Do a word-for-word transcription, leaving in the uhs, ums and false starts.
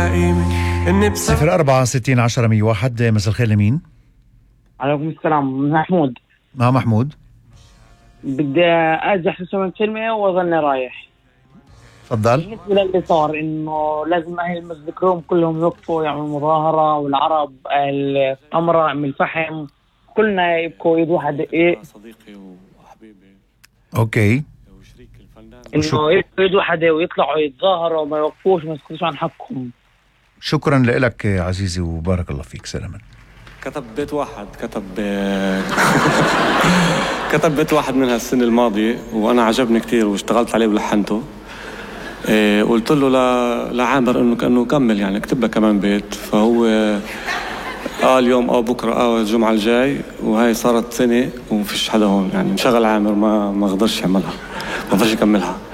صفر أربعة ستين عشرة مية واحد. مساء الخير، لمين؟ عليكم السلام، محمود. ما محمود، بدي أرجع أسوي كلمة وأظلني رايح. تفضل. بالنسبة للي صار إنه لازم أهل المسجد الكروم كلهم يوقفوا يعملوا مظاهرة، والعرب القمراء من الفحم كلنا يبكوا يد واحد. إيه صديقي وحبيبي أوكي، وشريك الفنان إنه يبكوا يد واحد ويطلعوا يتظاهروا وما يوقفوش وما يسكتوش عن حقهم. شكرا لك عزيزي وبارك الله فيك. سلاما. كتب بيت واحد كتب كتب بيت واحد من هالسنة الماضية، وأنا عجبني كتير واشتغلت عليه ولحنته. إيه قلت له ل... لعامر إنه كأنه كمل، يعني اكتب له كمان بيت. فهو آه اليوم أو بكرة أو الجمعة الجاي، وهاي صارت سنة ومفيش حدا هون، يعني مشغل عامر ما ما قدرش يعملها، ما قدرش يكملها.